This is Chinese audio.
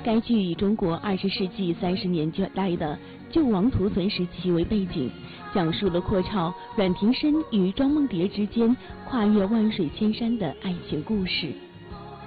该剧以中国20世纪30年代的救亡图存时期为背景，讲述了阔绰、阮廷参与庄梦蝶之间跨越万水千山的爱情故事。